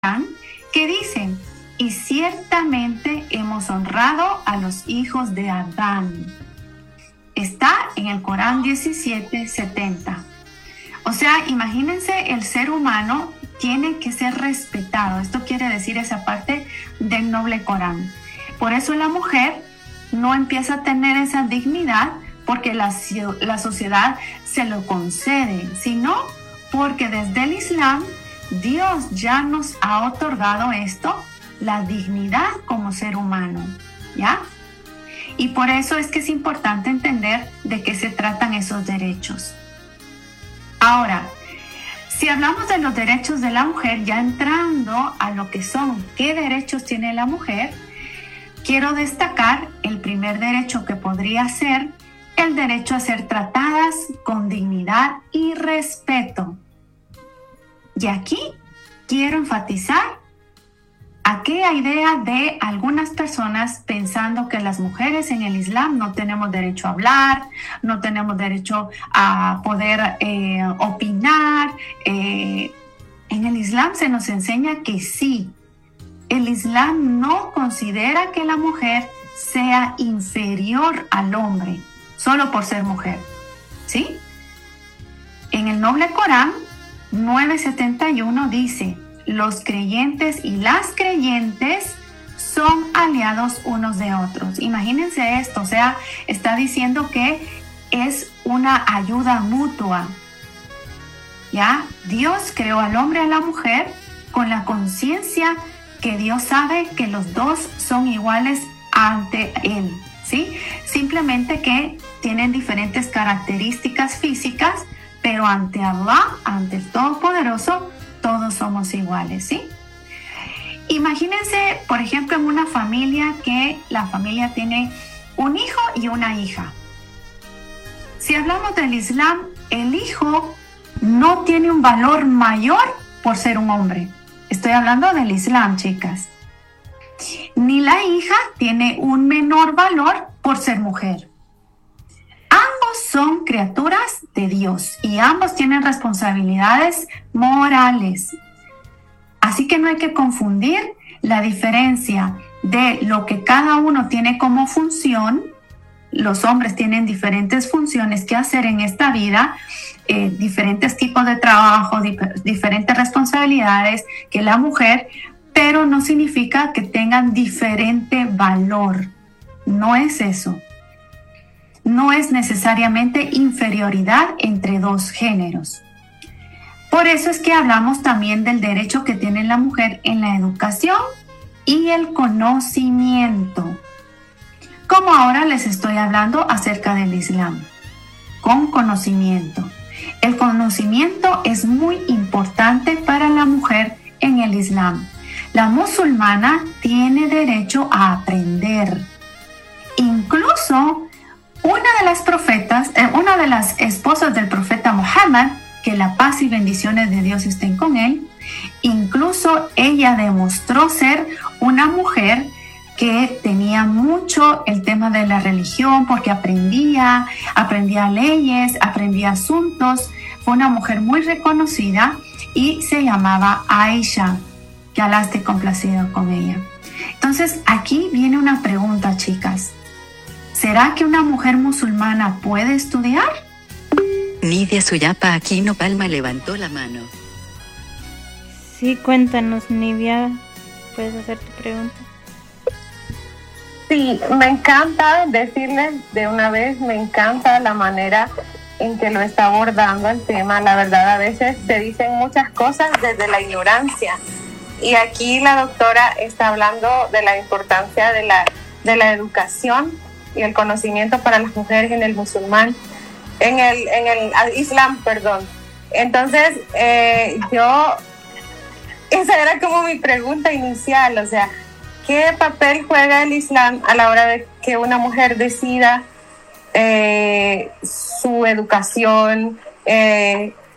que dicen: y ciertamente hemos honrado a los hijos de Adán. Está en el Corán 17:70. O sea, imagínense, el ser humano tiene que ser respetado. Esto quiere decir esa parte del noble Corán. Por eso la mujer no empieza a tener esa dignidad porque la sociedad se lo concede, sino porque desde el Islam Dios ya nos ha otorgado esto, la dignidad como ser humano, ¿ya? Y por eso es que es importante entender de qué se tratan esos derechos. Ahora, si hablamos de los derechos de la mujer, ya entrando a lo que son, qué derechos tiene la mujer, quiero destacar el primer derecho, que podría ser el derecho a ser tratadas con dignidad y respeto. Y aquí quiero enfatizar aquella idea de algunas personas pensando que las mujeres en el Islam no tenemos derecho a hablar, no tenemos derecho a poder opinar. En el Islam se nos enseña que sí. El Islam no considera que la mujer sea inferior al hombre solo por ser mujer, ¿sí? En el noble Corán 9:71 dice: los creyentes y las creyentes son aliados unos de otros. Imagínense esto, o sea, está diciendo que es una ayuda mutua. ¿Ya? Dios creó al hombre y a la mujer con la conciencia que Dios sabe que los dos son iguales ante Él, ¿sí? Simplemente que tienen diferentes características físicas, pero ante Allah, ante el Todopoderoso, todos somos iguales, ¿sí? Imagínense, por ejemplo, en una familia que la familia tiene un hijo y una hija. Si hablamos del Islam, el hijo no tiene un valor mayor por ser un hombre. Estoy hablando del Islam, chicas. Ni la hija tiene un menor valor por ser mujer. Ambos son criaturas de Dios y ambos tienen responsabilidades morales. Así que no hay que confundir la diferencia de lo que cada uno tiene como función. Los hombres tienen diferentes funciones que hacer en esta vida, diferentes tipos de trabajo, diferentes responsabilidades que la mujer, pero no significa que tengan diferente valor. No es eso. No es necesariamente inferioridad entre dos géneros. Por eso es que hablamos también del derecho que tiene la mujer en la educación y el conocimiento. Como ahora les estoy hablando acerca del Islam, con conocimiento. El conocimiento es muy importante para la mujer en el Islam. La musulmana tiene derecho a aprender. Incluso una de las esposas del profeta Muhammad, que la paz y bendiciones de Dios estén con él, incluso ella demostró ser una mujer que tenía mucho el tema de la religión, porque aprendía leyes, aprendía asuntos. Fue una mujer muy reconocida y se llamaba Aisha, que Alá esté complacido con ella. Entonces, aquí viene una pregunta, chicas. ¿Será que una mujer musulmana puede estudiar? Nidia Suyapa Aquino Palma levantó la mano. Sí, cuéntanos, Nidia. ¿Puedes hacer tu pregunta? Sí, me encanta decirles de una vez, me encanta la manera en que lo está abordando el tema. La verdad, a veces se dicen muchas cosas desde la ignorancia. Y aquí la doctora está hablando de la importancia de la educación y el conocimiento para las mujeres en el musulmán, en el Islam, perdón. Entonces, esa era como mi pregunta inicial, o sea, ¿qué papel juega el Islam a la hora de que una mujer decida su educación,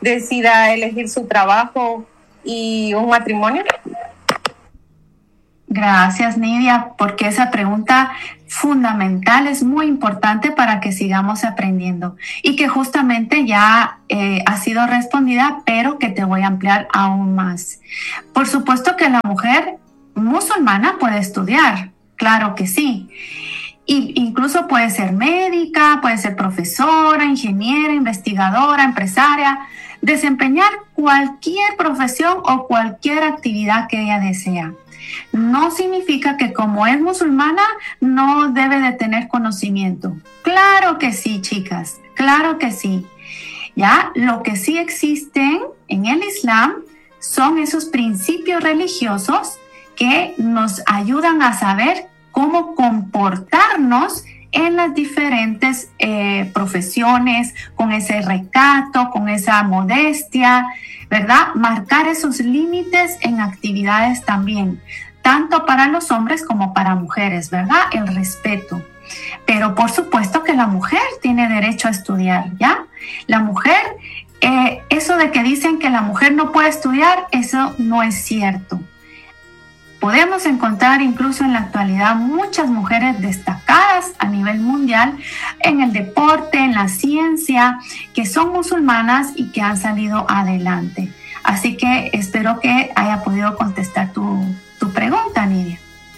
decida elegir su trabajo y un matrimonio? Gracias, Nidia, porque esa pregunta fundamental es muy importante para que sigamos aprendiendo y que justamente ya ha sido respondida, pero que te voy a ampliar aún más. Por supuesto que la mujer musulmana puede estudiar, claro que sí. Y incluso puede ser médica, puede ser profesora, ingeniera, investigadora, empresaria, desempeñar cualquier profesión o cualquier actividad que ella desea. No significa que como es musulmana no debe de tener conocimiento. Claro que sí, chicas, claro que sí. Ya, lo que sí existen en el Islam son esos principios religiosos que nos ayudan a saber cómo comportarnos en las diferentes profesiones, con ese recato, con esa modestia, ¿verdad? Marcar esos límites en actividades también, tanto para los hombres como para mujeres, ¿verdad? El respeto. Pero por supuesto que la mujer tiene derecho a estudiar, ¿ya? La mujer, eso de que dicen que la mujer no puede estudiar, eso no es cierto. Podemos encontrar incluso en la actualidad muchas mujeres destacadas a nivel mundial en el deporte, en la ciencia, que son musulmanas y que han salido adelante. Así que espero que haya podido contestar tu pregunta, Nidia.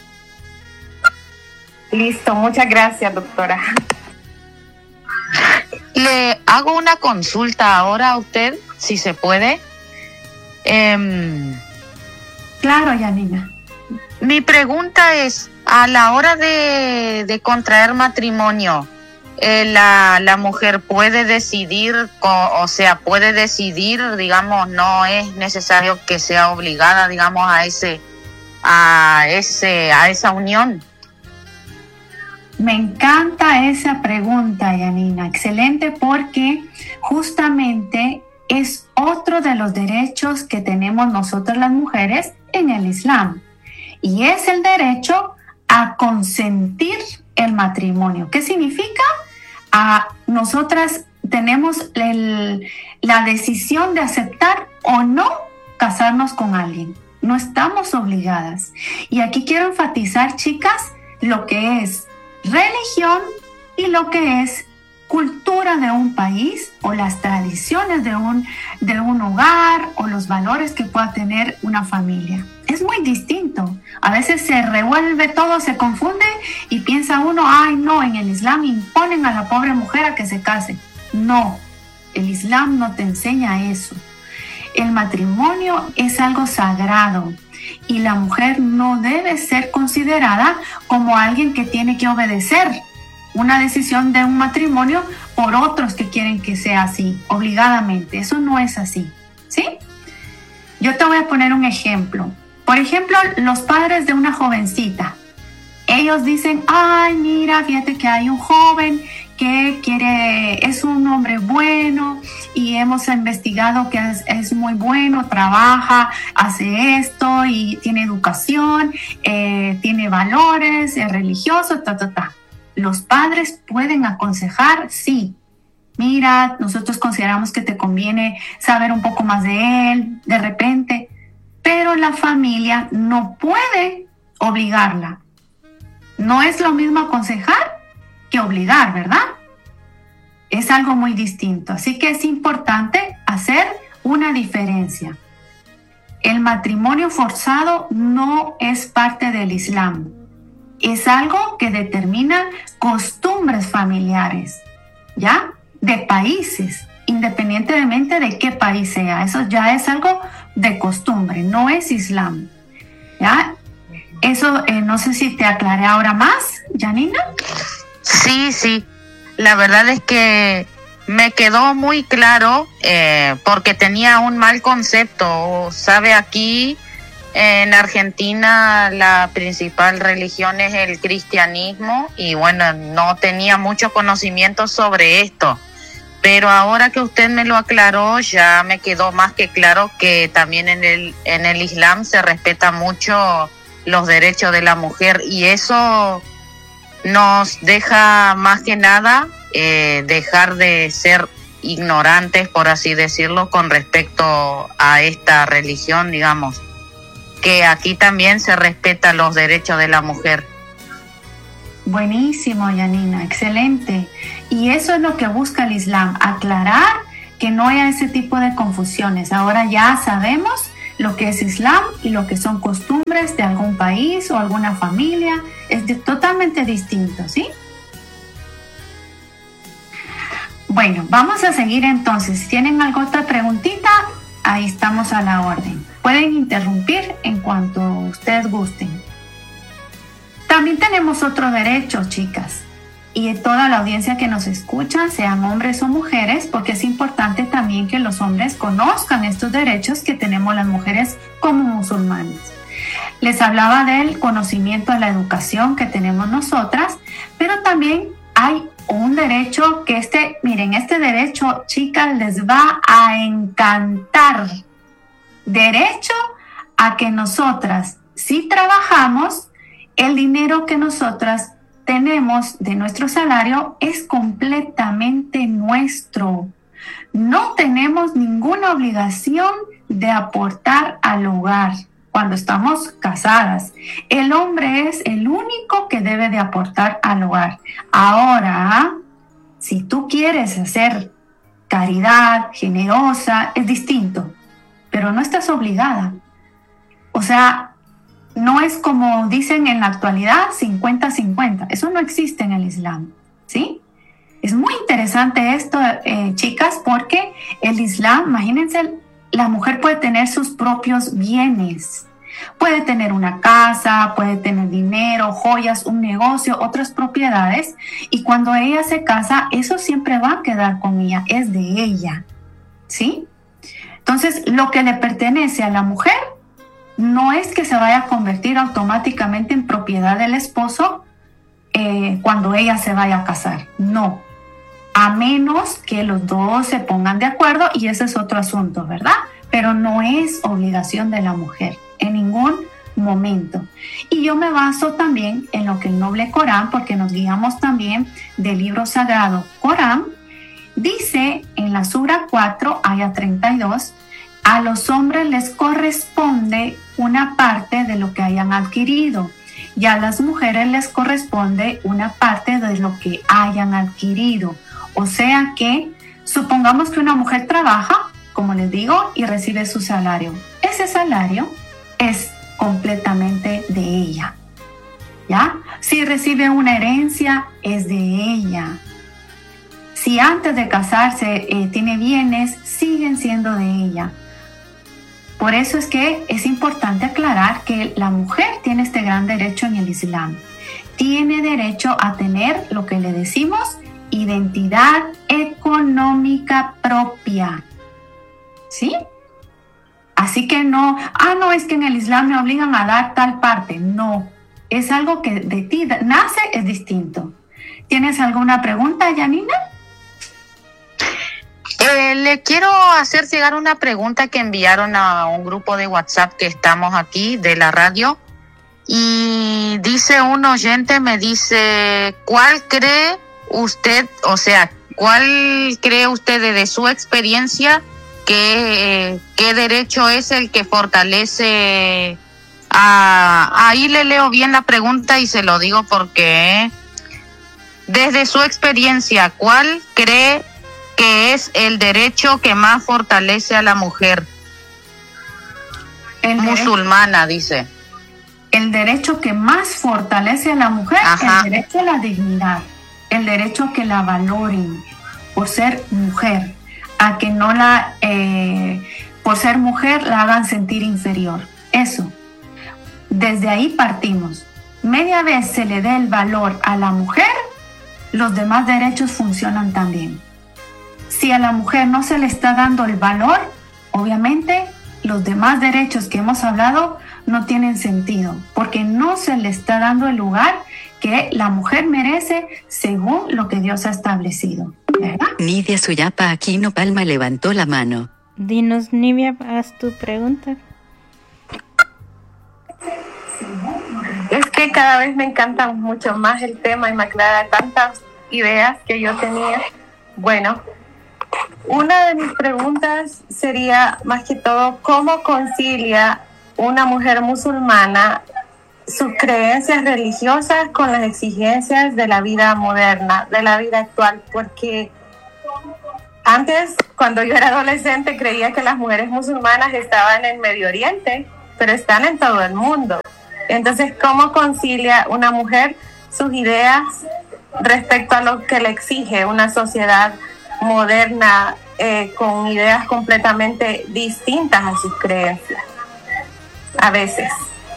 Listo, muchas gracias, doctora. Le hago una consulta ahora a usted, si se puede. Claro, Yanina. Mi pregunta es, a la hora de contraer matrimonio, la mujer puede decidir, puede decidir, digamos, no es necesario que sea obligada, digamos, a esa unión. Me encanta esa pregunta, Yanina. Excelente, porque justamente es otro de los derechos que tenemos nosotras las mujeres en el Islam. Y es el derecho a consentir el matrimonio. ¿Qué significa? Nosotras tenemos la decisión de aceptar o no casarnos con alguien. No estamos obligadas. Y aquí quiero enfatizar, chicas, lo que es religión y lo que es cultura de un país o las tradiciones de un hogar o los valores que pueda tener una familia. Es muy distinto. A veces se revuelve todo, se confunde y piensa uno, ay no, en el Islam imponen a la pobre mujer a que se case. No, el Islam no te enseña eso. El matrimonio es algo sagrado y la mujer no debe ser considerada como alguien que tiene que obedecer una decisión de un matrimonio por otros que quieren que sea así, obligadamente. Eso no es así, ¿sí? Yo te voy a poner un ejemplo. Por ejemplo, los padres de una jovencita. Ellos dicen, ay, mira, fíjate que hay un joven que es un hombre bueno y hemos investigado que es muy bueno, trabaja, hace esto y tiene educación, tiene valores, es religioso, Los padres pueden aconsejar, sí. Mira, nosotros consideramos que te conviene saber un poco más de él, de repente, pero la familia no puede obligarla. No es lo mismo aconsejar que obligar, ¿verdad? Es algo muy distinto. Así que es importante hacer una diferencia. El matrimonio forzado no es parte del Islam. Es algo que determina costumbres familiares, ¿ya? De países, independientemente de qué país sea. Eso ya es algo de costumbre, no es Islam, ¿ya? Eso no sé si te aclaré ahora más, Yanina. Sí. La verdad es que me quedó muy claro porque tenía un mal concepto. Sabe, aquí en Argentina la principal religión es el cristianismo y bueno, no tenía mucho conocimiento sobre esto. Pero ahora que usted me lo aclaró, ya me quedó más que claro que también en el Islam se respeta mucho los derechos de la mujer y eso nos deja más que nada dejar de ser ignorantes, por así decirlo, con respecto a esta religión, digamos, que aquí también se respetan los derechos de la mujer. Buenísimo, Yanina, excelente. Y eso es lo que busca el Islam, aclarar que no haya ese tipo de confusiones. Ahora ya sabemos lo que es Islam y lo que son costumbres de algún país o alguna familia. Totalmente distinto, ¿sí? Bueno, vamos a seguir entonces. Si tienen alguna otra preguntita, ahí estamos a la orden. Pueden interrumpir en cuanto ustedes gusten. También tenemos otro derecho, chicas, y toda la audiencia que nos escucha, sean hombres o mujeres, porque es importante también que los hombres conozcan estos derechos que tenemos las mujeres como musulmanes. Les hablaba del conocimiento de la educación que tenemos nosotras, pero también hay un derecho que miren, este derecho, chicas, les va a encantar. Derecho a que nosotras, si trabajamos, el dinero que nosotras tenemos de nuestro salario es completamente nuestro. No tenemos ninguna obligación de aportar al hogar cuando estamos casadas. El hombre es el único que debe de aportar al hogar. Ahora, si tú quieres hacer caridad, generosa, es distinto, pero no estás obligada. O sea, no es como dicen en la actualidad 50-50. Eso no existe en el Islam, ¿sí? Es muy interesante esto, chicas, porque el Islam, imagínense, la mujer puede tener sus propios bienes. Puede tener una casa, puede tener dinero, joyas, un negocio, otras propiedades. Y cuando ella se casa, eso siempre va a quedar con ella, es de ella, ¿sí? Entonces, lo que le pertenece a la mujer no es que se vaya a convertir automáticamente en propiedad del esposo cuando ella se vaya a casar. No, a menos que los dos se pongan de acuerdo, y ese es otro asunto, ¿verdad? Pero no es obligación de la mujer en ningún momento. Y yo me baso también en lo que el noble Corán, porque nos guiamos también del libro sagrado Corán, dice en la Sura 4, aya 32, a los hombres les corresponde una parte de lo que hayan adquirido y a las mujeres les corresponde una parte de lo que hayan adquirido. O sea que supongamos que una mujer trabaja, como les digo, y recibe su salario. Ese salario es completamente de ella, ¿ya? Si recibe una herencia, es de ella. Si antes de casarse tiene bienes, siguen siendo de ella. Por eso es que es importante aclarar que la mujer tiene este gran derecho en el Islam. Tiene derecho a tener lo que le decimos identidad económica propia, ¿sí? Así que no es que en el Islam me obligan a dar tal parte. No, es algo que de ti nace, es distinto. ¿Tienes alguna pregunta, Yanina? Le quiero hacer llegar una pregunta que enviaron a un grupo de WhatsApp que estamos aquí de la radio, y dice un oyente, me dice, ¿cuál cree usted desde su experiencia qué derecho es el que fortalece ahí le leo bien la pregunta y se lo digo porque desde su experiencia, ¿cuál cree que es el derecho que más fortalece a la mujer musulmana, dice? El derecho que más fortalece a la mujer, ajá, el derecho a la dignidad, el derecho a que la valoren por ser mujer, a que no por ser mujer la hagan sentir inferior. Eso, desde ahí partimos. Media vez se le dé el valor a la mujer, los demás derechos funcionan también. Si a la mujer no se le está dando el valor, obviamente los demás derechos que hemos hablado no tienen sentido, porque no se le está dando el lugar que la mujer merece según lo que Dios ha establecido, ¿verdad? Nidia Suyapa Aquino Palma levantó la mano. Dinos, Nidia, haz tu pregunta. Es que cada vez me encanta mucho más el tema y me aclara tantas ideas que yo tenía. Bueno, una de mis preguntas sería más que todo, ¿cómo concilia una mujer musulmana sus creencias religiosas con las exigencias de la vida moderna, de la vida actual, porque antes, cuando yo era adolescente, creía que las mujeres musulmanas estaban en Medio Oriente, pero están en todo el mundo. Entonces, ¿cómo concilia una mujer sus ideas respecto a lo que le exige una sociedad moderna con ideas completamente distintas a sus creencias? A veces.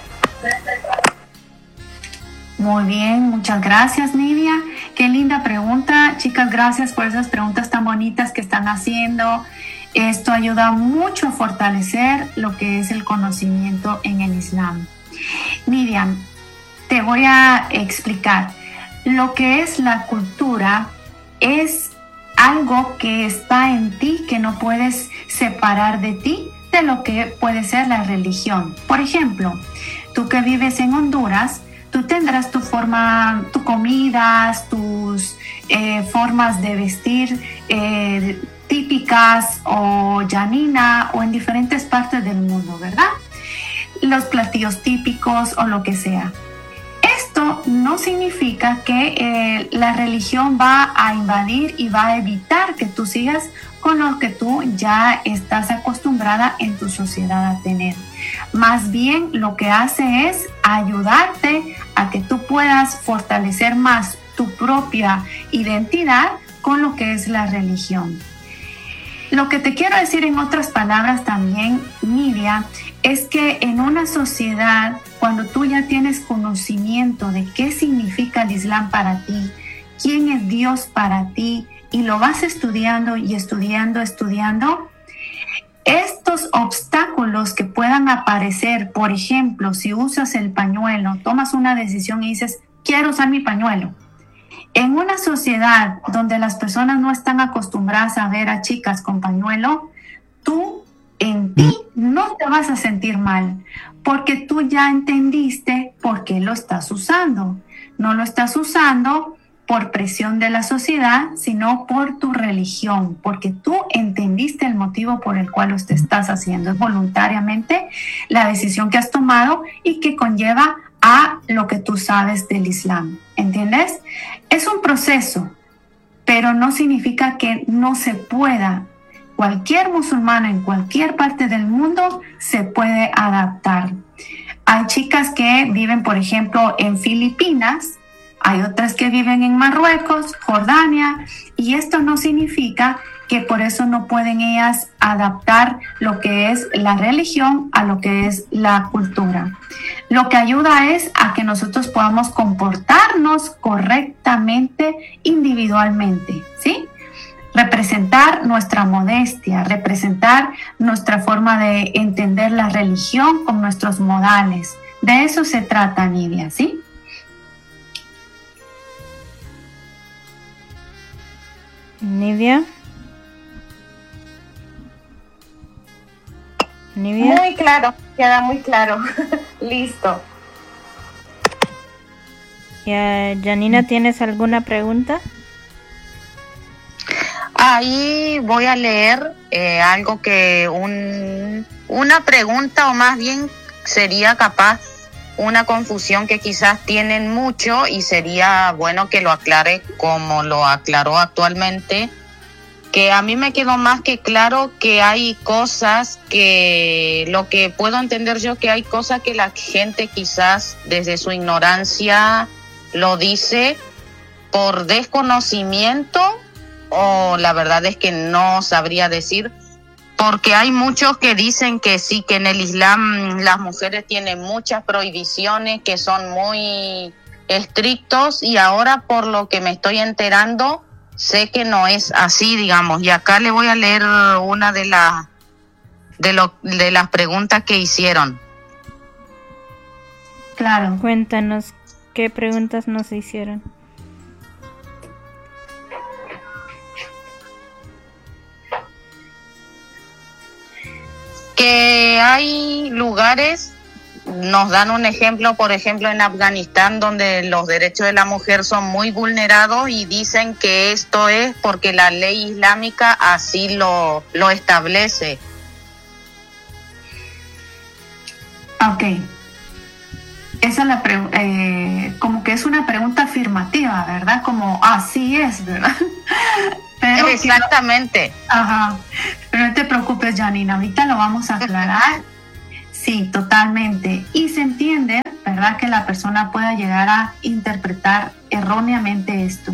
Muy bien, muchas gracias, Nidia. Qué linda pregunta. Chicas, gracias por esas preguntas tan bonitas que están haciendo. Esto ayuda mucho a fortalecer lo que es el conocimiento en el Islam. Nidia, te voy a explicar. Lo que es la cultura es algo que está en ti, que no puedes separar de ti, de lo que puede ser la religión. Por ejemplo, tú que vives en Honduras, tú tendrás tu forma, tus comidas, tus formas de vestir típicas o llanina o en diferentes partes del mundo, ¿verdad? Los platillos típicos o lo que sea. Esto no significa que la religión va a invadir y va a evitar que tú sigas con lo que tú ya estás acostumbrada en tu sociedad a tener. Más bien lo que hace es ayudarte a que tú puedas fortalecer más tu propia identidad con lo que es la religión. Lo que te quiero decir en otras palabras también, Nidia, es que en una sociedad, cuando tú ya tienes conocimiento de qué significa el Islam para ti, quién es Dios para ti, y lo vas estudiando y estudiando, estos obstáculos que puedan aparecer, por ejemplo, si usas el pañuelo, tomas una decisión y dices, quiero usar mi pañuelo. En una sociedad donde las personas no están acostumbradas a ver a chicas con pañuelo, tú en ti no te vas a sentir mal, porque tú ya entendiste por qué lo estás usando. No lo estás usando por presión de la sociedad, sino por tu religión, porque tú entendiste el motivo por el cual lo estás haciendo. Es voluntariamente la decisión que has tomado y que conlleva a lo que tú sabes del Islam. ¿Entiendes? Es un proceso, pero no significa que no se pueda. Cualquier musulmano en cualquier parte del mundo se puede adaptar. Hay chicas que viven, por ejemplo, en Filipinas, hay otras que viven en Marruecos, Jordania, y esto no significa que por eso no pueden ellas adaptar lo que es la religión a lo que es la cultura. Lo que ayuda es a que nosotros podamos comportarnos correctamente individualmente, ¿sí? Representar nuestra modestia, representar nuestra forma de entender la religión con nuestros modales. De eso se trata, Nidia, ¿sí? Nidia. Muy claro, queda muy claro. Listo. Janina, ¿tienes alguna pregunta? Ahí voy a leer algo que una pregunta, o más bien sería capaz una confusión que quizás tienen mucho, y sería bueno que lo aclare como lo aclaró actualmente, que a mí me quedó más que claro que hay cosas que, lo que puedo entender yo, que hay cosas que la gente quizás desde su ignorancia lo dice por desconocimiento, o la verdad es que no sabría decir, porque hay muchos que dicen que sí, que en el Islam las mujeres tienen muchas prohibiciones, que son muy estrictos, y ahora por lo que me estoy enterando, sé que no es así, digamos. Y acá le voy a leer una de las preguntas que hicieron. Claro. Cuéntanos qué preguntas nos hicieron. Que hay lugares, nos dan un ejemplo, por ejemplo en Afganistán, donde los derechos de la mujer son muy vulnerados, y dicen que esto es porque la ley islámica así lo establece. Ok. Esa es como que es una pregunta afirmativa, ¿verdad? Como así es, ¿verdad? Pero exactamente. Ajá. Pero no te preocupes, Janina, ahorita lo vamos a aclarar. Sí, totalmente. Y se entiende, ¿verdad?, que la persona pueda llegar a interpretar erróneamente esto.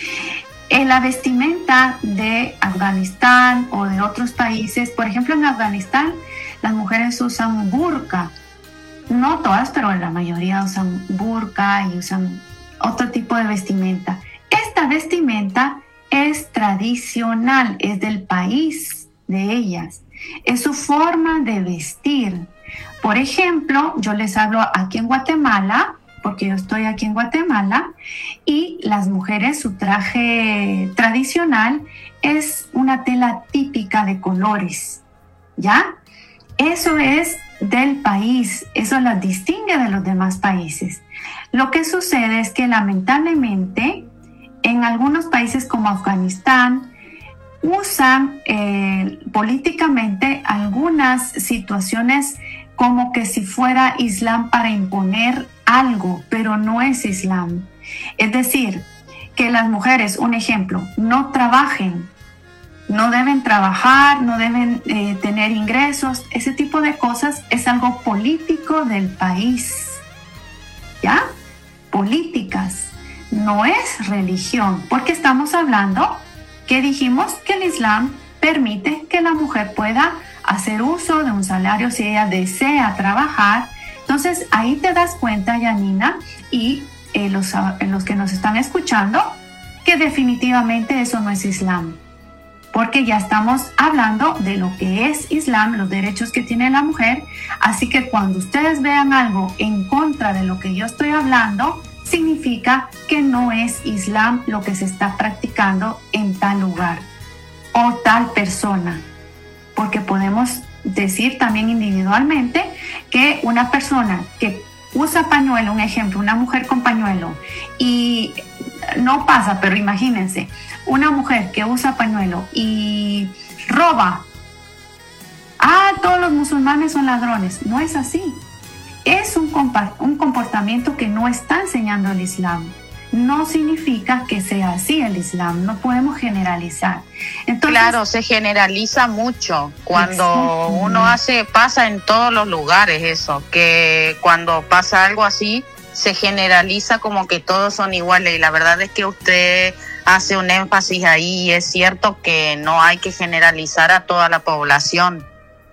En la vestimenta de Afganistán o de otros países, por ejemplo, en Afganistán, las mujeres usan burka. No todas, pero la mayoría usan burka y usan otro tipo de vestimenta. Esta vestimenta es tradicional, es del país de ellas. Es su forma de vestir. Por ejemplo, yo les hablo aquí en Guatemala, porque yo estoy aquí en Guatemala, y las mujeres, su traje tradicional es una tela típica de colores, ¿ya? Eso es del país, eso las distingue de los demás países. Lo que sucede es que lamentablemente en algunos países como Afganistán usan políticamente algunas situaciones como que si fuera Islam para imponer algo, pero no es Islam. Es decir, que las mujeres, un ejemplo, no trabajen, no deben trabajar, no deben tener ingresos. Ese tipo de cosas es algo político del país, ¿ya? Políticas, no es religión, porque estamos hablando que dijimos que el Islam permite que la mujer pueda hacer uso de un salario si ella desea trabajar. Entonces ahí te das cuenta, Janina, y los que nos están escuchando, que definitivamente eso no es Islam, porque ya estamos hablando de lo que es Islam, los derechos que tiene la mujer. Así que cuando ustedes vean algo en contra de lo que yo estoy hablando, significa que no es Islam lo que se está practicando en tal lugar o tal persona. Porque podemos decir también individualmente que una persona que usa pañuelo, un ejemplo, una mujer con pañuelo, y no pasa, pero imagínense, una mujer que usa pañuelo y roba, todos los musulmanes son ladrones. No es así. Es un comportamiento que no está enseñando el Islam. No significa que sea así el Islam, no podemos generalizar. Entonces, claro, se generaliza mucho cuando uno pasa en todos los lugares eso, que cuando pasa algo así se generaliza como que todos son iguales, y la verdad es que usted hace un énfasis ahí, y es cierto que no hay que generalizar a toda la población.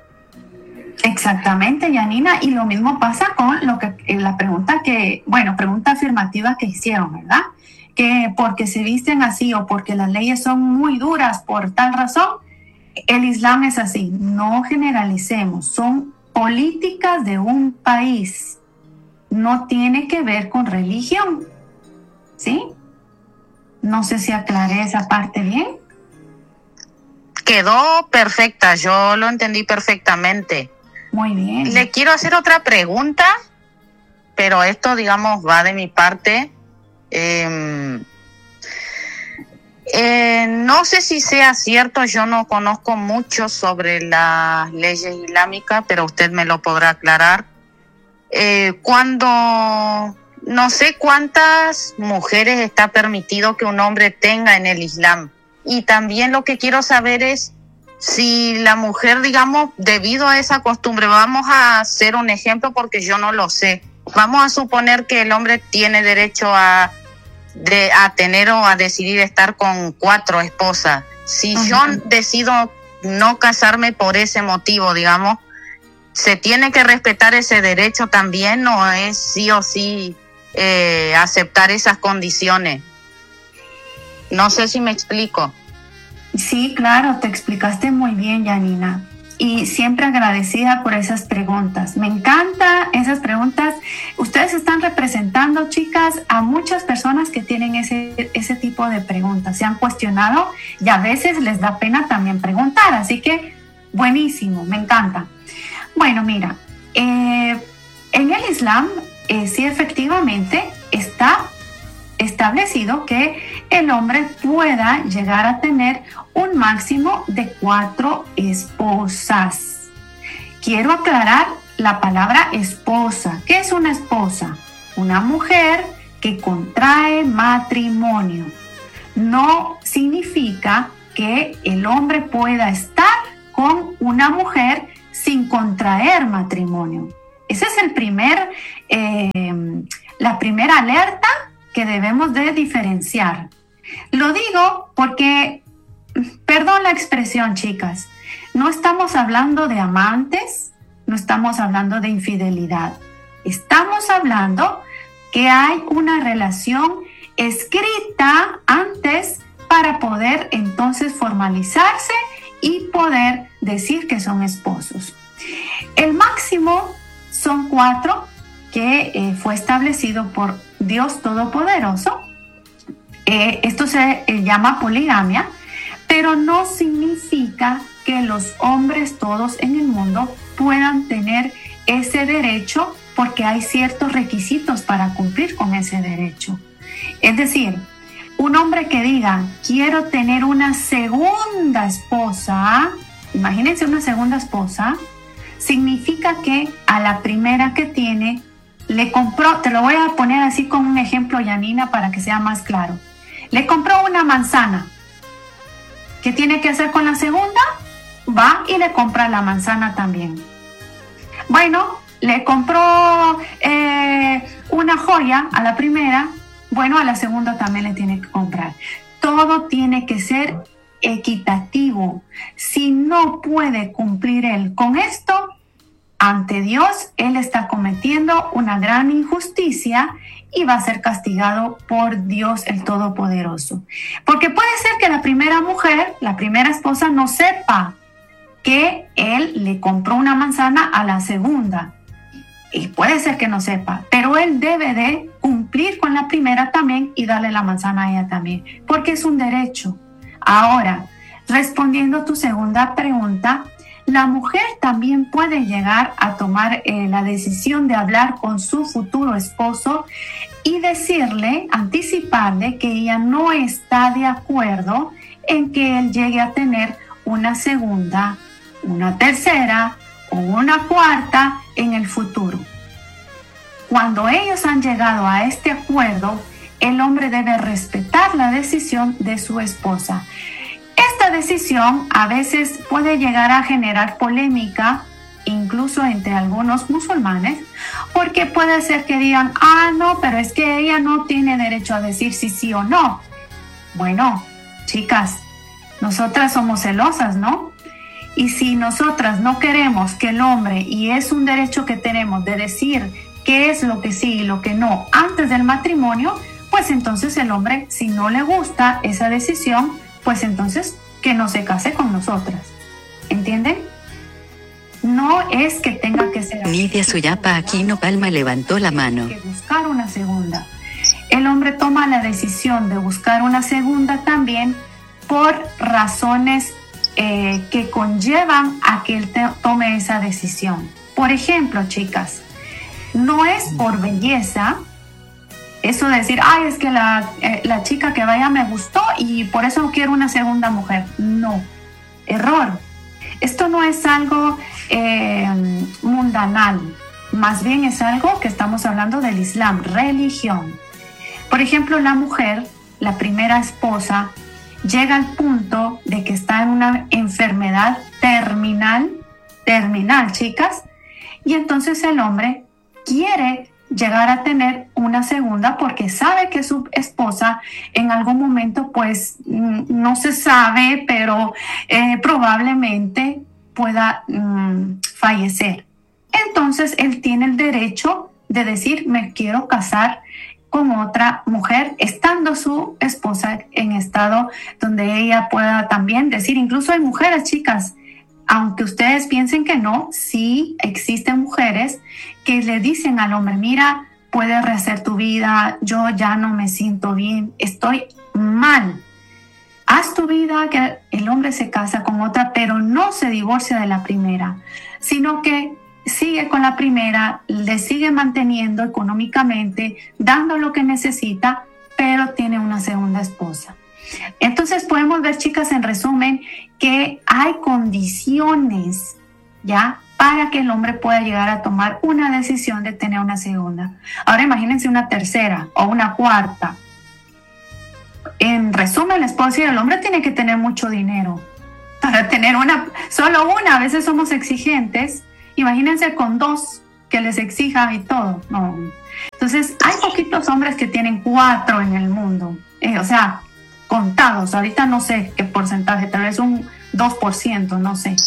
Exactamente, Janina, y lo mismo pasa con la pregunta pregunta afirmativa que hicieron, ¿verdad? Que porque se visten así o porque las leyes son muy duras por tal razón, el Islam es así. No generalicemos, son políticas de un país, no tiene que ver con religión, ¿sí? No sé si aclaré esa parte bien. Quedó perfecta, yo lo entendí perfectamente. Muy bien. Le quiero hacer otra pregunta, pero esto, digamos, va de mi parte. No sé si sea cierto, yo no conozco mucho sobre las leyes islámicas, pero usted me lo podrá aclarar. No sé cuántas mujeres está permitido que un hombre tenga en el Islam. Y también lo que quiero saber es si la mujer, digamos, debido a esa costumbre, vamos a hacer un ejemplo porque yo no lo sé. Vamos a suponer que el hombre tiene derecho a tener o a decidir estar con 4 esposas. Si yo decido no casarme por ese motivo, digamos, ¿se tiene que respetar ese derecho también o es sí o sí aceptar esas condiciones? No sé si me explico. Sí, claro, te explicaste muy bien, Janina. Y siempre agradecida por esas preguntas. Me encantan esas preguntas. Ustedes están representando, chicas, a muchas personas que tienen ese tipo de preguntas. Se han cuestionado y a veces les da pena también preguntar. Así que, buenísimo, me encanta. Bueno, mira, en el Islam sí efectivamente está establecido que el hombre pueda llegar a tener un máximo de 4 esposas. Quiero aclarar la palabra esposa. ¿Qué es una esposa? Una mujer que contrae matrimonio. No significa que el hombre pueda estar con una mujer sin contraer matrimonio. Esa es la primera alerta que debemos de diferenciar. Lo digo porque, perdón la expresión, chicas, no estamos hablando de amantes, no estamos hablando de infidelidad. Estamos hablando que hay una relación escrita antes para poder entonces formalizarse y poder decir que son esposos. El máximo son 4 que fue establecido por Dios Todopoderoso. Esto se llama poligamia, pero no significa que los hombres todos en el mundo puedan tener ese derecho, porque hay ciertos requisitos para cumplir con ese derecho. Es decir, un hombre que diga, quiero tener una segunda esposa, imagínense una segunda esposa, significa que a la primera que tiene, le compró, te lo voy a poner así con un ejemplo, Janina, para que sea más claro. Le compró una manzana. ¿Qué tiene que hacer con la segunda? Va y le compra la manzana también. Bueno, le compró una joya a la primera, bueno, a la segunda también le tiene que comprar. Todo tiene que ser equitativo. Si no puede cumplir él con esto, ante Dios, él está cometiendo una gran injusticia y va a ser castigado por Dios el Todopoderoso. Porque puede ser que la primera mujer, la primera esposa, no sepa que él le compró una manzana a la segunda. Y puede ser que no sepa, pero él debe de cumplir con la primera también y darle la manzana a ella también, porque es un derecho. Ahora, respondiendo a tu segunda pregunta, la mujer también puede llegar a tomar la decisión de hablar con su futuro esposo y decirle, anticiparle que ella no está de acuerdo en que él llegue a tener una segunda, una tercera o una cuarta en el futuro. Cuando ellos han llegado a este acuerdo, el hombre debe respetar la decisión de su esposa. Esta decisión a veces puede llegar a generar polémica, incluso entre algunos musulmanes, porque puede ser que digan, no, pero es que ella no tiene derecho a decir si sí o no. Bueno, chicas, nosotras somos celosas, ¿no? Y si nosotras no queremos que el hombre, y es un derecho que tenemos de decir qué es lo que sí y lo que no antes del matrimonio, pues entonces el hombre, si no le gusta esa decisión, pues entonces que no se case con nosotras. ¿Entienden? No es que tenga que ser así. Nidia Suyapa Aquino Palma levantó la mano. Que buscar una segunda. El hombre toma la decisión de buscar una segunda también por razones que conllevan a que él tome esa decisión. Por ejemplo, chicas, no es por belleza, eso de decir, es que la chica que vaya me gustó y por eso quiero una segunda mujer. No, error. Esto no es algo mundanal, más bien es algo que estamos hablando del Islam, religión. Por ejemplo, la mujer, la primera esposa, llega al punto de que está en una enfermedad terminal, chicas, y entonces el hombre quiere llegar a tener una segunda porque sabe que su esposa en algún momento, pues no se sabe, pero probablemente pueda fallecer. Entonces él tiene el derecho de decir, me quiero casar con otra mujer, estando su esposa en estado donde ella pueda también decir, incluso hay mujeres, chicas, aunque ustedes piensen que no, sí existen mujeres que le dicen al hombre, mira, puedes rehacer tu vida, yo ya no me siento bien, estoy mal. Haz tu vida, que el hombre se casa con otra, pero no se divorcia de la primera, sino que sigue con la primera, le sigue manteniendo económicamente, dando lo que necesita, pero tiene una segunda esposa. Entonces podemos ver, chicas, en resumen, que hay condiciones, ¿ya? para que el hombre pueda llegar a tomar una decisión de tener una segunda. Ahora imagínense una tercera o una cuarta. En resumen, les puedo decir, el hombre tiene que tener mucho dinero para tener solo una. A veces somos exigentes. Imagínense con 2 que les exijan y todo. No. Entonces, hay poquitos hombres que tienen 4 en el mundo. O sea, contados. Ahorita no sé qué porcentaje, tal vez un 2%, no sé.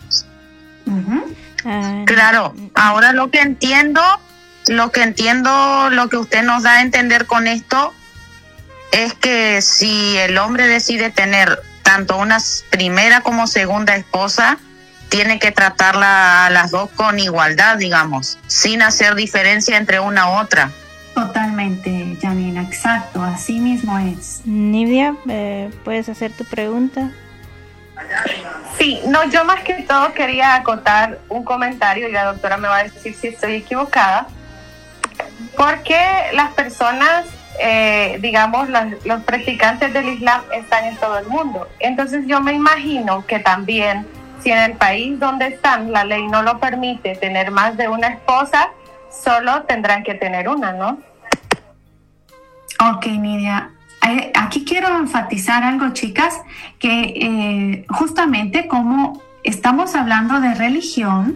Claro, ahora lo que entiendo, lo que usted nos da a entender con esto es que si el hombre decide tener tanto una primera como segunda esposa, tiene que tratarla a las dos con igualdad, digamos, sin hacer diferencia entre una u otra. Totalmente, Janina, exacto, así mismo es. Nidia, ¿puedes hacer tu pregunta? Sí, no, yo más que todo quería acotar un comentario y la doctora me va a decir si estoy equivocada. Porque las personas, digamos, los practicantes del Islam están en todo el mundo. Entonces yo me imagino que también, si en el país donde están la ley no lo permite tener más de una esposa, solo tendrán que tener una, ¿no? Ok, Nidia. Aquí quiero enfatizar algo, chicas, que justamente como estamos hablando de religión,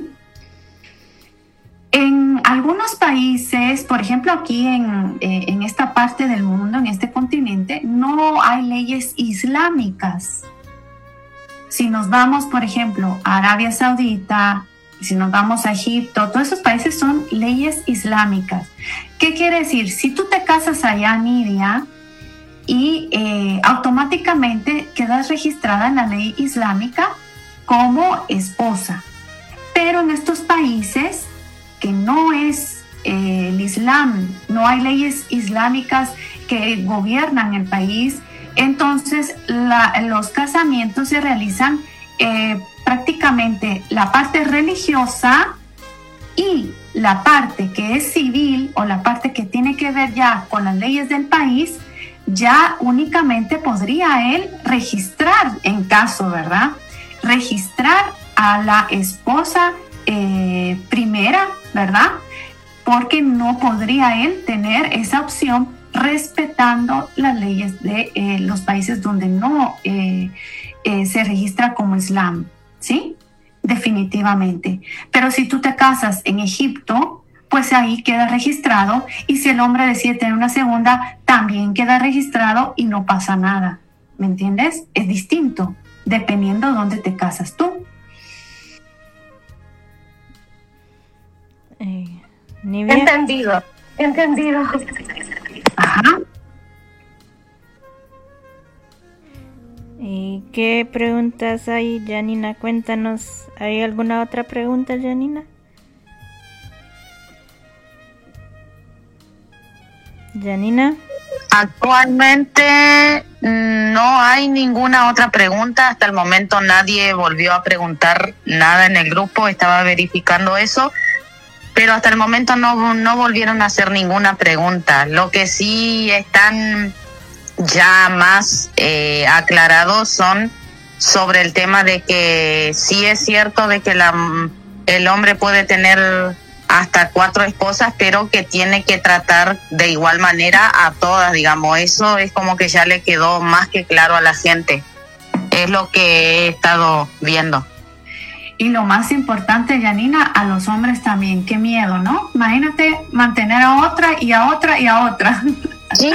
en algunos países, por ejemplo aquí en esta parte del mundo, en este continente, no hay leyes islámicas. Si nos vamos, por ejemplo, a Arabia Saudita, si nos vamos a Egipto, todos esos países son leyes islámicas. ¿Qué quiere decir? Si tú te casas allá, Nidia, y automáticamente quedas registrada en la ley islámica como esposa. Pero en estos países que no es el Islam, no hay leyes islámicas que gobiernan el país, entonces los casamientos se realizan prácticamente la parte religiosa y la parte que es civil o la parte que tiene que ver ya con las leyes del país, ya únicamente podría él registrar, en caso, ¿verdad? Registrar a la esposa primera, ¿verdad? Porque no podría él tener esa opción respetando las leyes de los países donde no se registra como Islam, ¿sí? Definitivamente. Pero si tú te casas en Egipto, pues ahí queda registrado, y si el hombre decide tener una segunda, también queda registrado y no pasa nada. ¿Me entiendes? Es distinto, dependiendo de dónde te casas tú. Nidia. Entendido. Ajá. ¿Y qué preguntas hay, Janina? Cuéntanos. ¿Hay alguna otra pregunta, Janina? Janina. Actualmente no hay ninguna otra pregunta. Hasta el momento nadie volvió a preguntar nada en el grupo. Estaba verificando eso, pero hasta el momento no volvieron a hacer ninguna pregunta. Lo que sí están ya más aclarados son sobre el tema de que sí es cierto de que el hombre puede tener hasta 4 esposas, pero que tiene que tratar de igual manera a todas, digamos. Eso es como que ya le quedó más que claro a la gente. Es lo que he estado viendo. Y lo más importante, Janina, a los hombres también. Qué miedo, ¿no? Imagínate mantener a otra y a otra y a otra. Sí,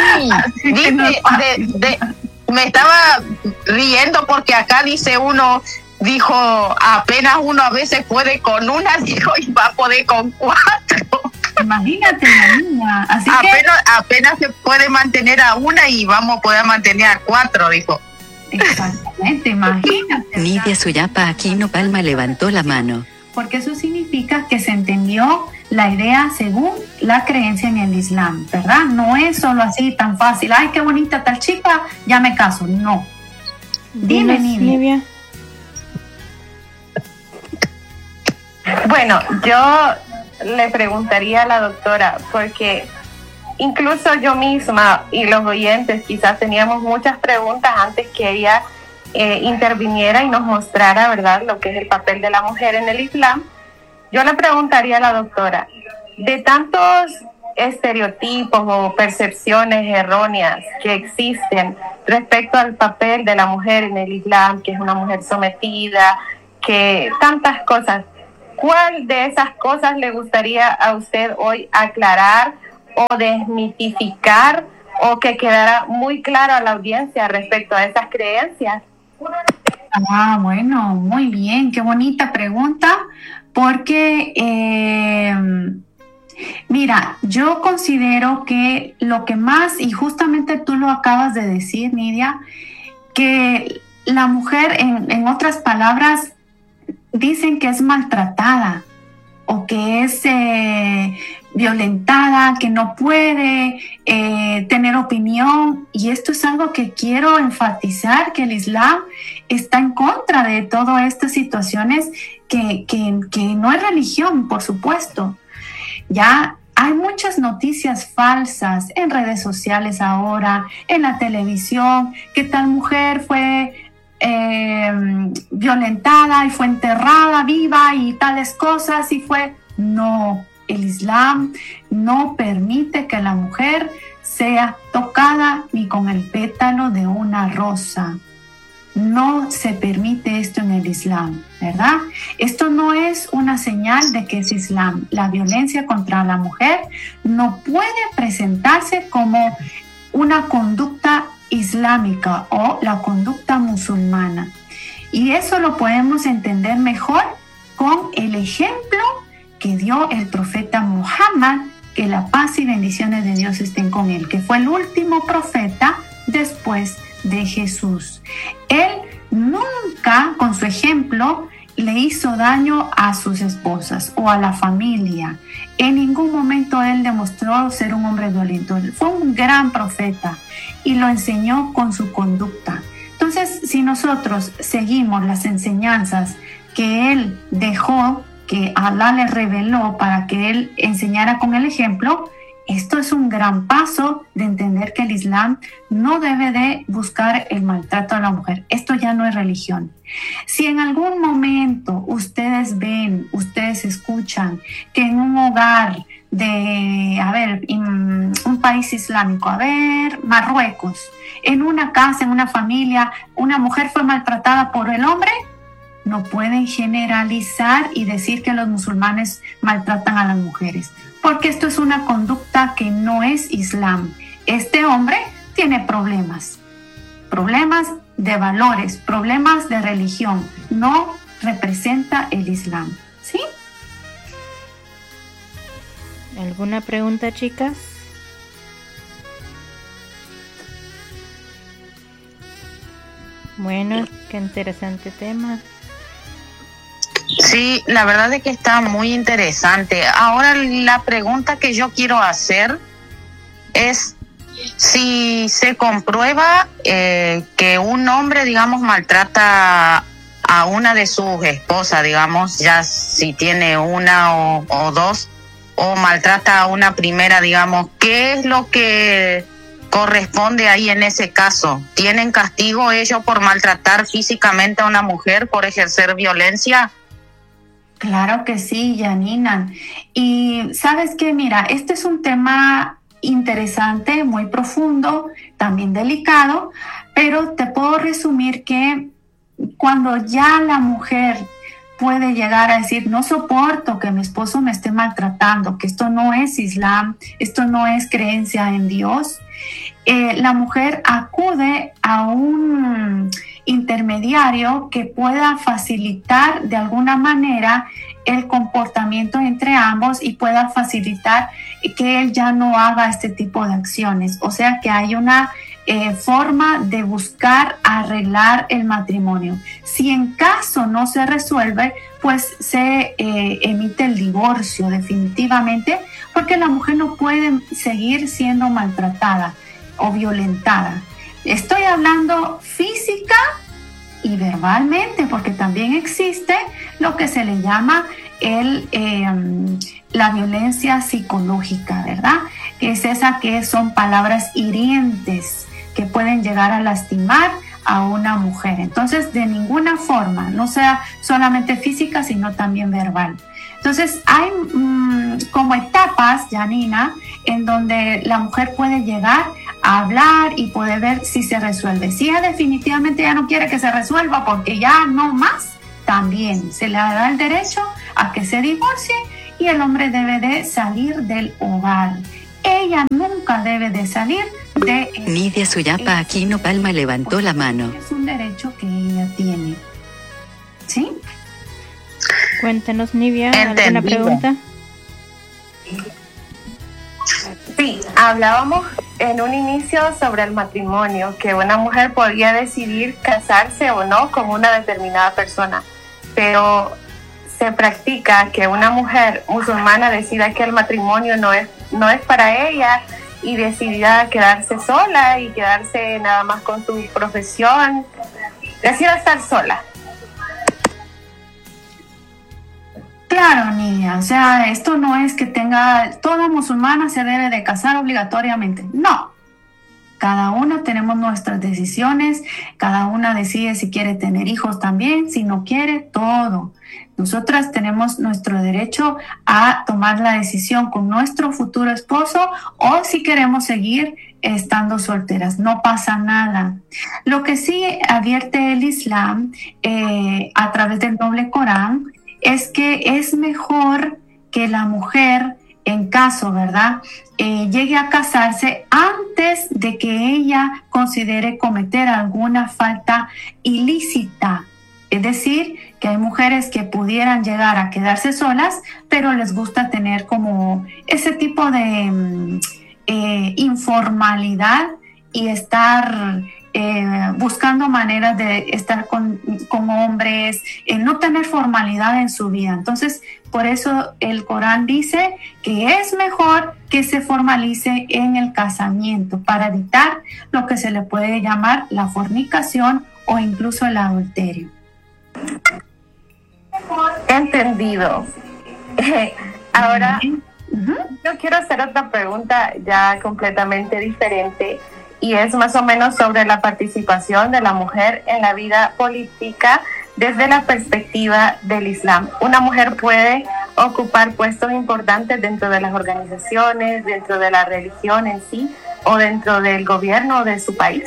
me estaba riendo porque acá dijo, apenas uno a veces puede con una, dijo, y va a poder con 4. Imagínate, Janina. Así apenas se puede mantener a una y vamos a poder mantener a 4, dijo. Exactamente, imagínate. Nidia Suyapa Aquino Palma levantó la mano. Porque eso significa que se entendió la idea según la creencia en el Islam, ¿verdad? No es solo así tan fácil. Ay, qué bonita tal chica, ya me caso. No. Dime, Nidia. Bueno, yo le preguntaría a la doctora, porque incluso yo misma y los oyentes quizás teníamos muchas preguntas antes que ella interviniera y nos mostrara, ¿verdad?, lo que es el papel de la mujer en el Islam. Yo le preguntaría a la doctora, de tantos estereotipos o percepciones erróneas que existen respecto al papel de la mujer en el Islam, que es una mujer sometida, que tantas cosas, ¿cuál de esas cosas le gustaría a usted hoy aclarar o desmitificar o que quedara muy claro a la audiencia respecto a esas creencias? Bueno, muy bien, qué bonita pregunta, porque mira, yo considero que lo que más, y justamente tú lo acabas de decir, Nidia, que la mujer, en otras palabras, dicen que es maltratada o que es violentada, que no puede tener opinión, y esto es algo que quiero enfatizar, que el Islam está en contra de todas estas situaciones, que no es religión, por supuesto. Ya hay muchas noticias falsas en redes sociales ahora, en la televisión, que tal mujer fue violentada y fue enterrada viva y tales cosas, y fue... No, el Islam no permite que la mujer sea tocada ni con el pétalo de una rosa. No se permite esto en el Islam, ¿verdad? Esto no es una señal de que es Islam. La violencia contra la mujer no puede presentarse como una conducta islámica o la conducta musulmana. Y eso lo podemos entender mejor con el ejemplo que dio el profeta Muhammad, que la paz y bendiciones de Dios estén con él, que fue el último profeta después de Jesús. Él nunca, con su ejemplo, le hizo daño a sus esposas o a la familia. En ningún momento él demostró ser un hombre violento. Él fue un gran profeta y lo enseñó con su conducta. Entonces, si nosotros seguimos las enseñanzas que él dejó, que Alá le reveló para que él enseñara con el ejemplo, esto es un gran paso de entender que el Islam no debe de buscar el maltrato a la mujer. Esto ya no es religión. Si en algún momento ustedes ven, ustedes escuchan que en un hogar de, un país islámico, Marruecos, en una casa, en una familia, una mujer fue maltratada por el hombre, no pueden generalizar y decir que los musulmanes maltratan a las mujeres, porque esto es una conducta que no es Islam. Este hombre tiene problemas de valores, problemas de religión, no representa el Islam, ¿sí? ¿Alguna pregunta, chicas? Bueno, qué interesante tema. Sí, la verdad es que está muy interesante. Ahora la pregunta que yo quiero hacer es si se comprueba que un hombre, digamos, maltrata a una de sus esposas, digamos, ya si tiene una o dos, o maltrata a una primera, digamos, ¿qué es lo que corresponde ahí en ese caso? ¿Tienen castigo ellos por maltratar físicamente a una mujer, por ejercer violencia? Claro que sí, Janina. Y sabes qué, mira, este es un tema interesante, muy profundo, también delicado, pero te puedo resumir que cuando ya la mujer puede llegar a decir, no soporto que mi esposo me esté maltratando, que esto no es Islam, esto no es creencia en Dios, la mujer acude a un intermediario que pueda facilitar de alguna manera el comportamiento entre ambos y pueda facilitar que él ya no haga este tipo de acciones. O sea, que hay una forma de buscar arreglar el matrimonio. Si en caso no se resuelve, pues se emite el divorcio definitivamente, porque la mujer no puede seguir siendo maltratada o violentada. Estoy hablando física y verbalmente, porque también existe lo que se le llama la violencia psicológica, ¿verdad? Que es esa que son palabras hirientes que pueden llegar a lastimar a una mujer. Entonces, de ninguna forma, no sea solamente física, sino también verbal. Entonces hay como etapas, Janina, en donde la mujer puede llegar a hablar y puede ver si se resuelve. Si ella definitivamente ya no quiere que se resuelva porque ya no más, también se le da el derecho a que se divorcie y el hombre debe de salir del hogar. Ella nunca debe de salir de... Nidia Suyapa Aquino Palma levantó la mano. Es un derecho que ella tiene. ¿Sí? Cuéntanos, Nidia, ¿alguna Entendido. pregunta? Sí, hablábamos en un inicio sobre el matrimonio, que una mujer podía decidir casarse o no con una determinada persona, pero se practica que una mujer musulmana decida que el matrimonio no es para ella y decida quedarse sola y quedarse nada más con su profesión, decida estar sola. Claro, Nidia, o sea, esto no es que toda musulmana se debe de casar obligatoriamente, no. Cada uno tenemos nuestras decisiones, cada una decide si quiere tener hijos también, si no quiere, todo. Nosotras tenemos nuestro derecho a tomar la decisión con nuestro futuro esposo o si queremos seguir estando solteras, no pasa nada. Lo que sí advierte el Islam a través del noble Corán es que es mejor que la mujer, en caso, ¿verdad?, llegue a casarse antes de que ella considere cometer alguna falta ilícita. Es decir, que hay mujeres que pudieran llegar a quedarse solas, pero les gusta tener como ese tipo de informalidad y estar buscando maneras de estar con hombres, no tener formalidad en su vida. Entonces, por eso el Corán dice que es mejor que se formalice en el casamiento para evitar lo que se le puede llamar la fornicación o incluso el adulterio. Entendido. Ahora, yo quiero hacer otra pregunta ya completamente diferente y es más o menos sobre la participación de la mujer en la vida política desde la perspectiva del Islam. Una mujer puede ocupar puestos importantes dentro de las organizaciones, dentro de la religión en sí o dentro del gobierno de su país.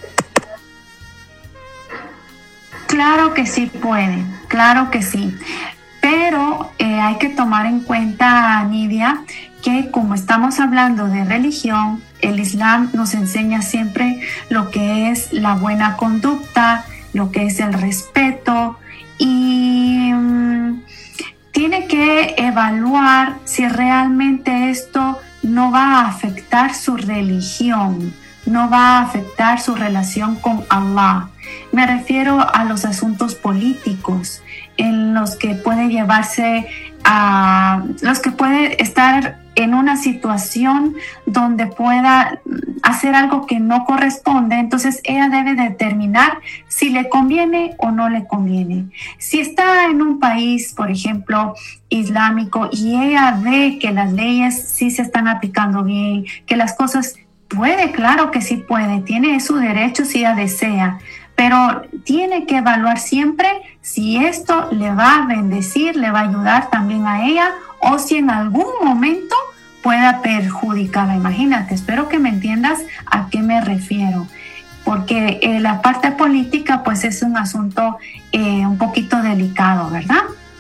Claro que sí puede, claro que sí. Pero hay que tomar en cuenta, Nidia, que como estamos hablando de religión, el Islam nos enseña siempre lo que es la buena conducta, lo que es el respeto y tiene que evaluar si realmente esto no va a afectar su religión, no va a afectar su relación con Allah. Me refiero a los asuntos políticos en los que puede llevarse a los que puede estar en una situación donde pueda hacer algo que no corresponde. Entonces ella debe determinar si le conviene o no le conviene. Si está en un país, por ejemplo, islámico y ella ve que las leyes sí se están aplicando bien, que las cosas puede, claro que sí puede, tiene su derecho si ella desea, pero tiene que evaluar siempre si esto le va a bendecir, le va a ayudar también a ella o si en algún momento pueda perjudicarla. Imagínate, espero que me entiendas a qué me refiero, porque la parte política pues es un asunto un poquito delicado, ¿verdad?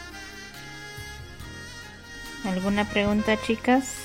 ¿Alguna pregunta, chicas?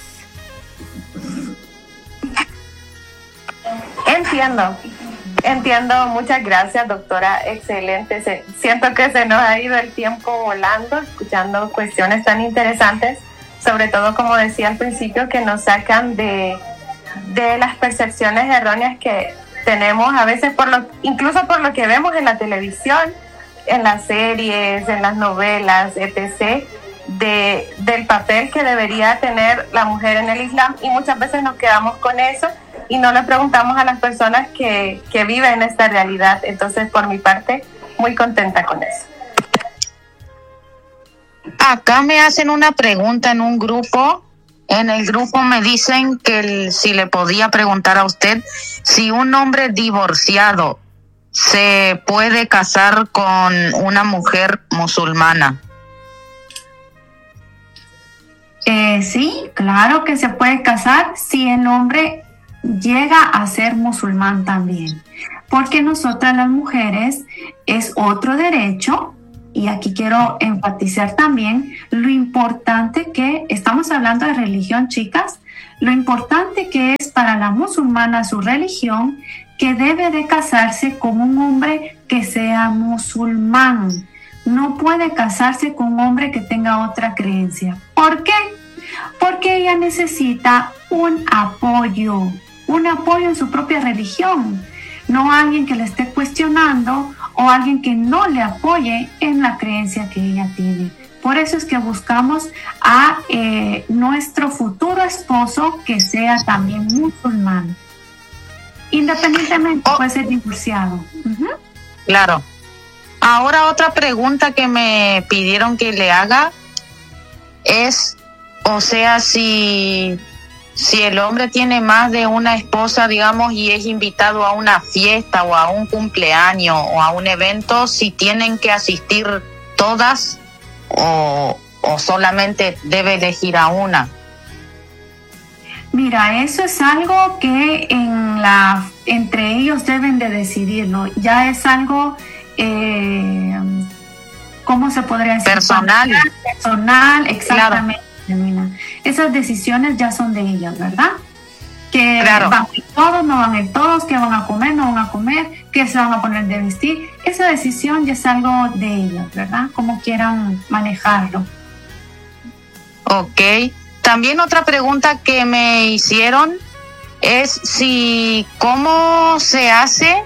Entiendo, muchas gracias, doctora, excelente. Siento que se nos ha ido el tiempo volando escuchando cuestiones tan interesantes, sobre todo, como decía al principio, que nos sacan de las percepciones erróneas que tenemos a veces, incluso por lo que vemos en la televisión, en las series, en las novelas, etc., del papel que debería tener la mujer en el Islam, y muchas veces nos quedamos con eso y no le preguntamos a las personas que viven esta realidad. Entonces, por mi parte, muy contenta con eso. Acá me hacen una pregunta en un grupo. En el grupo me dicen que si le podía preguntar a usted si un hombre divorciado se puede casar con una mujer musulmana. Sí, claro que se puede casar si el hombre llega a ser musulmán también, porque nosotras las mujeres es otro derecho. Y aquí quiero enfatizar también lo importante que estamos hablando de religión, chicas, lo importante que es para la musulmana su religión, que debe de casarse con un hombre que sea musulmán. No puede casarse con un hombre que tenga otra creencia. ¿Por qué? Porque ella necesita un apoyo en su propia religión, no alguien que le esté cuestionando o alguien que no le apoye en la creencia que ella tiene. Por eso es que buscamos a nuestro futuro esposo que sea también musulmán, independientemente puede ser divorciado. Claro. Ahora otra pregunta que me pidieron que le haga es, o sea, si el hombre tiene más de una esposa, digamos, y es invitado a una fiesta o a un cumpleaños o a un evento, si tienen que asistir todas o solamente debe elegir a una. Mira, eso es algo que entre ellos deben de decidirlo. Ya es algo, ¿cómo se podría decir? Personal. Personal, exactamente. Claro. Esas decisiones ya son de ellas, ¿verdad? Que claro. Van a ir todos, no van a ir todos, que van a comer, no van a comer, que se van a poner de vestir. Esa decisión ya es algo de ellos, ¿verdad? Como quieran manejarlo. Ok. También otra pregunta que me hicieron es cómo se hace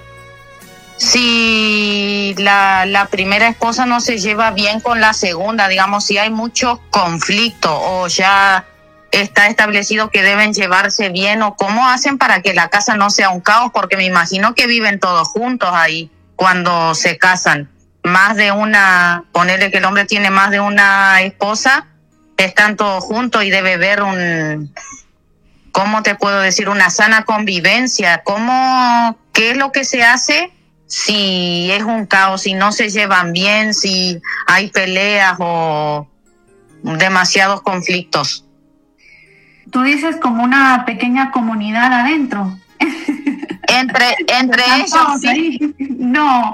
si la primera esposa no se lleva bien con la segunda, digamos, si hay mucho conflicto o ya está establecido que deben llevarse bien, o cómo hacen para que la casa no sea un caos, porque me imagino que viven todos juntos ahí cuando se casan. Más de una, ponerle que el hombre tiene más de una esposa, están todos juntos y debe haber ¿cómo te puedo decir? Una sana convivencia. ¿Qué es lo que se hace si es un caos, si no se llevan bien, si hay peleas o demasiados conflictos? Tú dices como una pequeña comunidad adentro. Entre ellos, sí. No,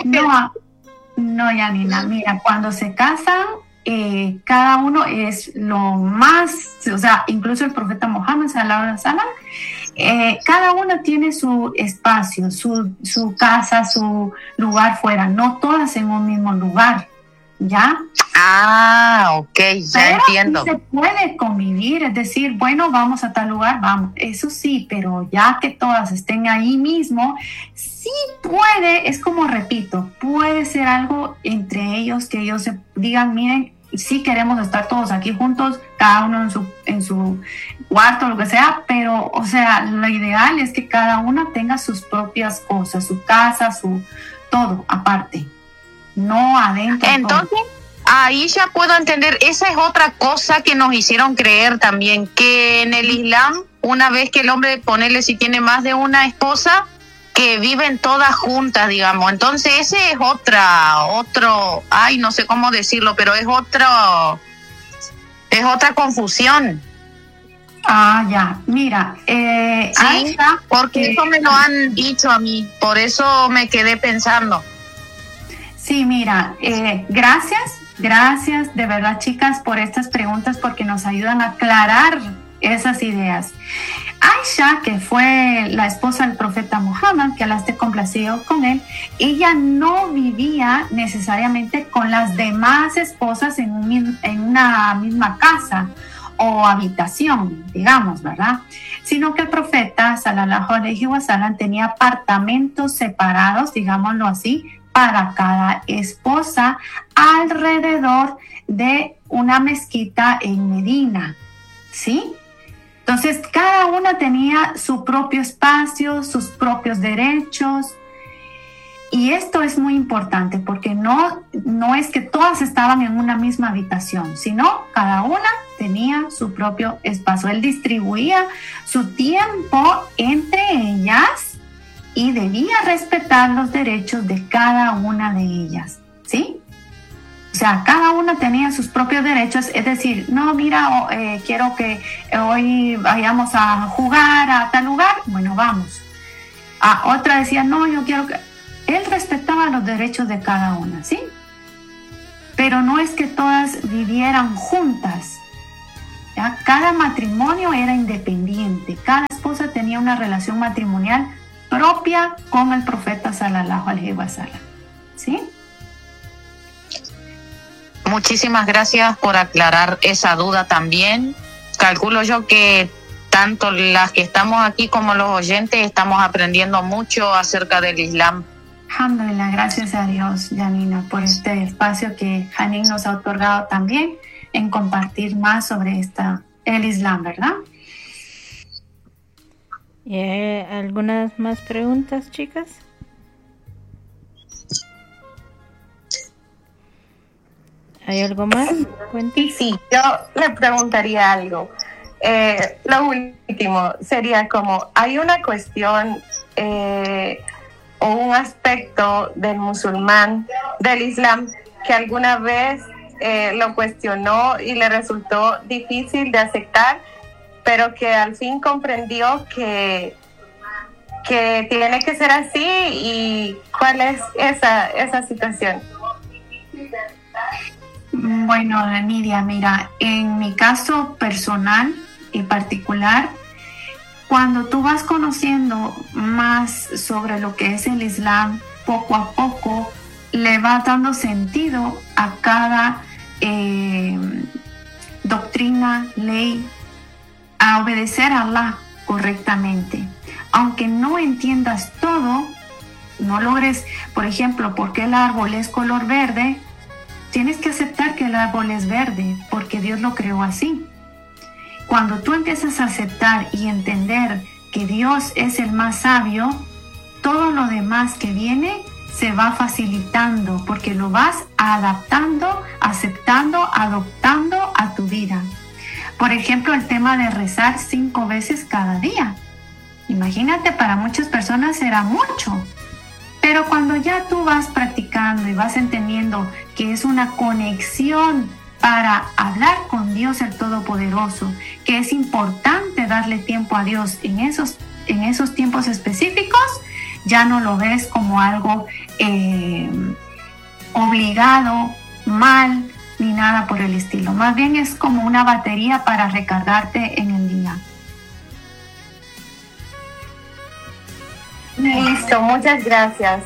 Yanina. Mira, cuando se casan, cada uno es lo más, o sea, incluso el profeta Mohammed, sallallahu alaihi wasallam, cada uno tiene su espacio, su casa, su lugar fuera, no todas en un mismo lugar, ¿ya? Ah, ok, ya pero entiendo. Sí se puede convivir, es decir, bueno, vamos a tal lugar, vamos, eso sí, pero ya que todas estén ahí mismo, sí puede, es como repito, puede ser algo entre ellos que ellos se digan, miren, sí queremos estar todos aquí juntos, cada uno en su cuarto, lo que sea, pero, o sea, lo ideal es que cada uno tenga sus propias cosas, su casa, su todo aparte, no adentro. Entonces, ahí ya puedo entender, esa es otra cosa que nos hicieron creer también, que en el Islam, una vez que el hombre, ponele si tiene más de una esposa, que viven todas juntas, digamos. Entonces ese es otro, ay, no sé cómo decirlo, pero es otra confusión. Ah, ya, mira, sí, Aisha, porque eso me lo han dicho a mí, por eso me quedé pensando. Sí, mira, gracias de verdad, chicas, por estas preguntas, porque nos ayudan a aclarar esas ideas. Aisha, que fue la esposa del profeta Muhammad, que Allah esté complacido con él, ella no vivía necesariamente con las demás esposas en una misma casa o habitación, digamos, ¿verdad? Sino que el profeta, sallallahu alaihi wasallam, tenía apartamentos separados, digámoslo así, para cada esposa alrededor de una mezquita en Medina, ¿sí? Entonces, cada una tenía su propio espacio, sus propios derechos. Y esto es muy importante porque no es que todas estaban en una misma habitación, sino cada una tenía su propio espacio. Él distribuía su tiempo entre ellas y debía respetar los derechos de cada una de ellas, ¿sí? O sea, cada uno tenía sus propios derechos, es decir, no, mira, quiero que hoy vayamos a jugar a tal lugar, bueno, vamos. A otra decía, no, yo quiero que... Él respetaba los derechos de cada una, ¿sí? Pero no es que todas vivieran juntas, ¿ya? Cada matrimonio era independiente, cada esposa tenía una relación matrimonial propia con el profeta sallallahu alaihi wasallam, ¿sí? Muchísimas gracias por aclarar esa duda también. Calculo yo que tanto las que estamos aquí como los oyentes estamos aprendiendo mucho acerca del Islam. Alhamdulillah, gracias a Dios, Janina, por este espacio que Hanin nos ha otorgado también en compartir más sobre el Islam, ¿verdad? ¿Y hay algunas más preguntas, chicas? ¿Hay algo más? Sí, yo le preguntaría algo. Lo último sería como, hay una cuestión o un aspecto del musulmán, del Islam, que alguna vez lo cuestionó y le resultó difícil de aceptar, pero que al fin comprendió que tiene que ser así. ¿Y cuál es esa situación? Bueno, Nidia, mira, en mi caso personal y particular, cuando tú vas conociendo más sobre lo que es el Islam, poco a poco le va dando sentido a cada doctrina, ley, a obedecer a Allah correctamente. Aunque no entiendas todo, no logres, por ejemplo, por qué el árbol es color verde, tienes que aceptar que el árbol es verde, porque Dios lo creó así. Cuando tú empiezas a aceptar y entender que Dios es el más sabio, todo lo demás que viene se va facilitando, porque lo vas adaptando, aceptando, adoptando a tu vida. Por ejemplo, el tema de rezar 5 veces cada día. Imagínate, para muchas personas será mucho. Pero cuando ya tú vas practicando y vas entendiendo que es una conexión para hablar con Dios el Todopoderoso, que es importante darle tiempo a Dios en esos tiempos específicos, ya no lo ves como algo obligado, mal, ni nada por el estilo. Más bien es como una batería para recargarte en el día. Listo, muchas gracias.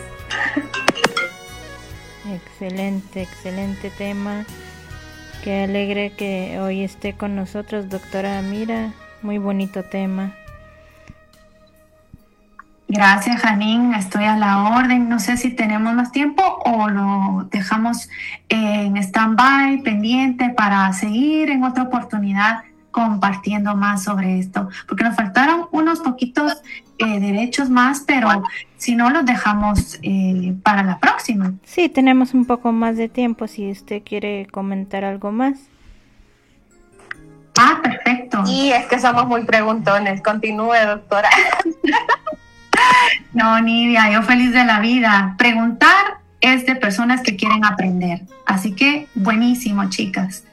Excelente tema. Qué alegre que hoy esté con nosotros, doctora Amira. Muy bonito tema. Gracias, Hanin. Estoy a la orden. No sé si tenemos más tiempo o lo dejamos en stand-by, pendiente, para seguir en otra oportunidad compartiendo más sobre esto, porque nos faltaron unos poquitos derechos más, pero si no los dejamos para la próxima. Sí, tenemos un poco más de tiempo si usted quiere comentar algo más. Ah, perfecto. Y es que somos muy preguntones. Continúe, doctora. No, Nidia, yo feliz de la vida. Preguntar es de personas que quieren aprender. Así que buenísimo, chicas.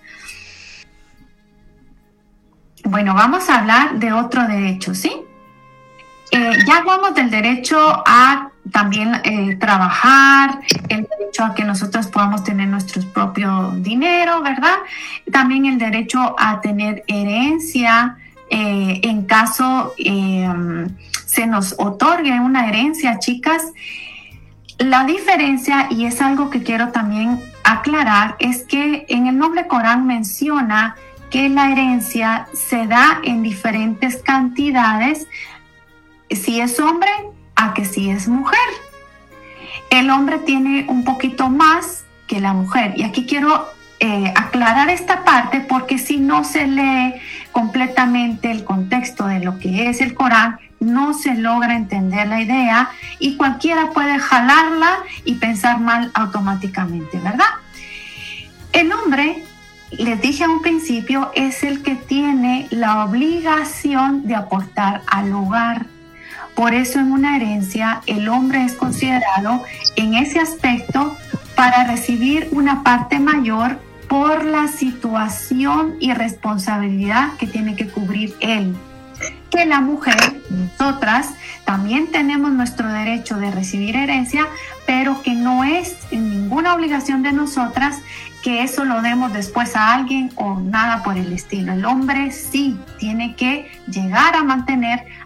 Bueno, vamos a hablar de otro derecho, ¿sí? Ya hablamos del derecho a también trabajar, el derecho a que nosotros podamos tener nuestro propio dinero, ¿verdad? También el derecho a tener herencia, en caso se nos otorgue una herencia, chicas. La diferencia, y es algo que quiero también aclarar, es que en el noble Corán menciona que la herencia se da en diferentes cantidades, si es hombre a que si es mujer. El hombre tiene un poquito más que la mujer. Y aquí quiero aclarar esta parte, porque si no se lee completamente el contexto de lo que es el Corán, no se logra entender la idea y cualquiera puede jalarla y pensar mal automáticamente, ¿verdad? El hombre, les dije a un principio, es el que tiene la obligación de aportar al hogar. Por eso en una herencia el hombre es considerado en ese aspecto para recibir una parte mayor por la situación y responsabilidad que tiene que cubrir él. Que la mujer, nosotras, también tenemos nuestro derecho de recibir herencia, pero que no es ninguna obligación de nosotras que eso lo demos después a alguien o nada por el estilo. El hombre sí tiene que llegar a mantener